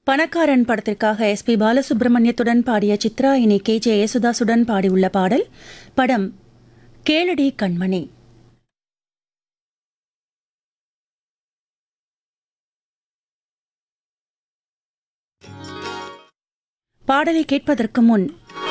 பணக்காரன் படத்திற்காக எஸ்பி பாலசுப்ரமணியத்துடன் பாடிய சித்ரா இனி KJ யேசுதாசுடன் பாடியுள்ள பாடல். படம் கேளடி கண்மணி. பாடலை கேட்பதற்கு முன்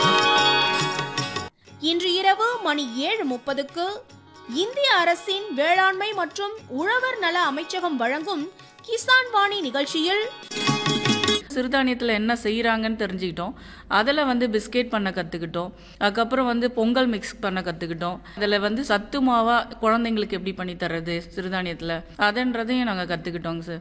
இன்று இரவு மணி 7:30க்கு இந்திய அரசின் வேளாண்மை மற்றும் உழவர் நல அமைச்சகம் வழங்கும் கிசான் வாணி நிகழ்ச்சியில் சிறுதானியத்தில் என்ன செய்கிறாங்கன்னு தெரிஞ்சுக்கிட்டோம். அதில் பிஸ்கெட் பண்ண கற்றுக்கிட்டோம். அதுக்கப்புறம் பொங்கல் மிக்ஸ் பண்ண கற்றுக்கிட்டோம். அதில் சத்து மாவாக குழந்தைங்களுக்கு எப்படி பண்ணி தர்றது சிறுதானியத்தில் அதுன்றதையும் நாங்கள் கற்றுக்கிட்டோங்க சார்.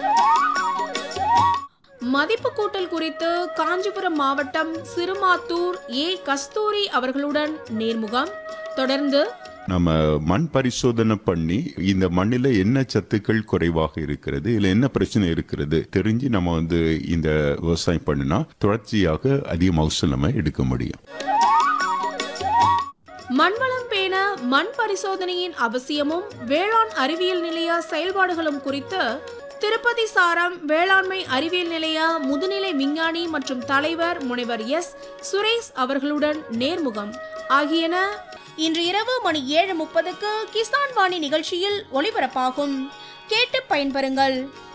மதிப்பு கூட்டல் குறித்து காஞ்சிபுரம் மாவட்டம் சிறுமாத்தூர் கஸ்தூரி அவர்களுடன் நேர்முகம். தொடர்ந்து நம்ம மண் பரிசோதனை பண்ணி இந்த மண்ணில் என்ன சத்துக்கள் குறைவாக இருக்கிறது, இல்லை என்ன பிரச்சனை இருக்கிறது தெரிஞ்சு நம்ம இந்த விவசாயம் பண்ணினா தொடர்ச்சியாக அதிக மகசூல் நம்ம எடுக்க முடியும். மண்வளம் பேண மண் பரிசோதனையின் அவசியமும் வேளாண் அறிவியல் நிலைய செயல்பாடுகளும் குறித்து திருப்பதி சாரம் வேளாண்மை அறிவியல் நிலைய முதுநிலை விஞ்ஞானி மற்றும் தலைவர் முனைவர் சுரேஷ் அவர்களுடன் நேர்முகம் ஆகியன இன்று இரவு மணி 7:30க்கு கிசான் வாணி நிகழ்ச்சியில் ஒளிபரப்பாகும். கேட்டு பயன்பெறுங்கள்.